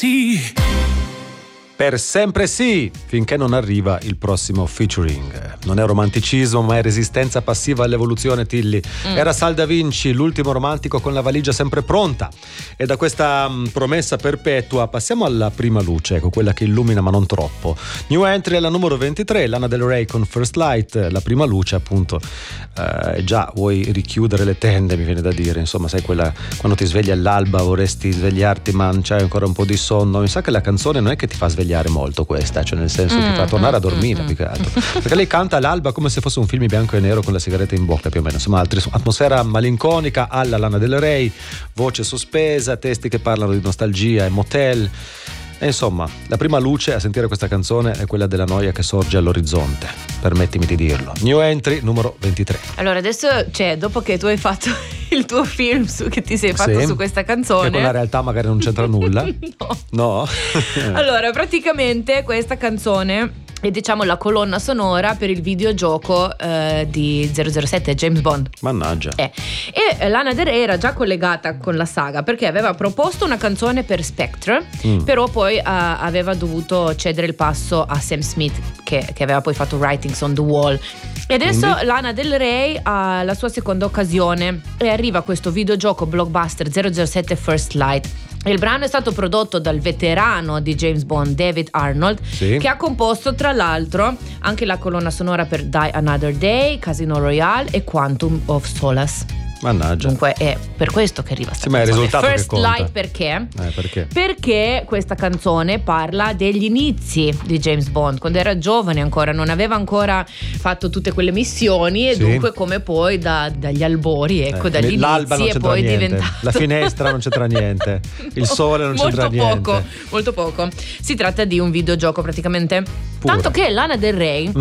Per sempre sì, finché non arriva il prossimo featuring. Non è romanticismo, ma è resistenza passiva all'evoluzione, Tilly. Era Sal Da Vinci, l'ultimo romantico con la valigia sempre pronta. E da questa promessa perpetua passiamo alla prima luce, ecco, quella che illumina ma non troppo. New entry alla numero 23, Lana Del Rey con First Light. La prima luce, appunto, già vuoi richiudere le tende, mi viene da dire. Insomma, sai, quella quando ti svegli all'alba vorresti svegliarti ma c'hai ancora un po' di sonno. Mi sa che la canzone non è che ti fa svegliare molto questa, cioè nel senso ti fa tornare a dormire più che altro, perché lei canta all'alba come se fosse un film in bianco e nero con la sigaretta in bocca, più o meno, insomma, atmosfera malinconica alla Lana Del Rey, voce sospesa, testi che parlano di nostalgia e motel. E insomma, la prima luce a sentire questa canzone è quella della noia che sorge all'orizzonte, permettimi di dirlo. New entry numero 23. Allora adesso, cioè, dopo che tu hai fatto il tuo film che ti sei fatto su questa canzone, che con la realtà magari non c'entra nulla. No. Allora, praticamente questa canzone è, diciamo, la colonna sonora per il videogioco di 007 James Bond. Mannaggia. E Lana Del Rey era già collegata con la saga perché aveva proposto una canzone per Spectre, però poi aveva dovuto cedere il passo a Sam Smith che aveva poi fatto Writings on the Wall. E adesso Lana Del Rey ha la sua seconda occasione e arriva questo videogioco blockbuster 007 First Light. Il brano è stato prodotto dal veterano di James Bond David Arnold, che ha composto tra l'altro anche la colonna sonora per Die Another Day, Casino Royale e Quantum of Solace. Mannaggia. Dunque è per questo che arriva sta ma è il canzone. risultato First che conta. Light perché? Perché? Perché questa canzone parla degli inizi di James Bond, quando era giovane ancora, non aveva ancora fatto tutte quelle missioni e dunque come poi dagli albori, ecco, dagli l'alba inizi, non e poi niente. diventato La finestra non c'entra niente, il sole non c'entra niente. Molto poco. Si tratta di un videogioco praticamente. Pura. Tanto che Lana Del Rey,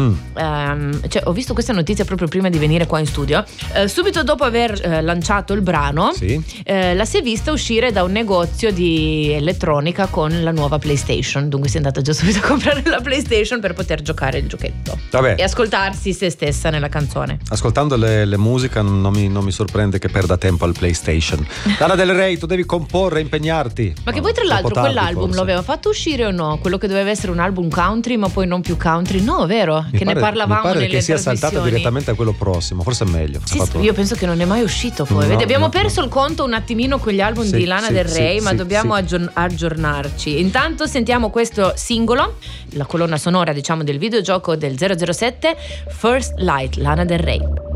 cioè, ho visto questa notizia proprio prima di venire qua in studio, subito dopo aver lanciato il brano, la si è vista uscire da un negozio di elettronica con la nuova PlayStation. Dunque si è andata già subito a comprare la PlayStation per poter giocare il giochetto. Vabbè. E ascoltarsi se stessa nella canzone. Ascoltando le musiche non mi sorprende che perda tempo al PlayStation. Lana Del Rey, tu devi comporre, impegnarti. Ma che poi tra l'altro quell'album lo aveva fatto uscire o no? Quello che doveva essere un album country ma poi non più country, no, vero? Ne parlavamo nelle che sia trasmissioni. saltata direttamente a quello prossimo, forse è meglio. Io penso che non è mai uscito poi. Vedi, abbiamo perso il conto un attimino con gli album di Lana Del Rey, ma dobbiamo aggiornarci. Intanto sentiamo questo singolo, la colonna sonora, diciamo, del videogioco del 007 First Light, Lana Del Rey.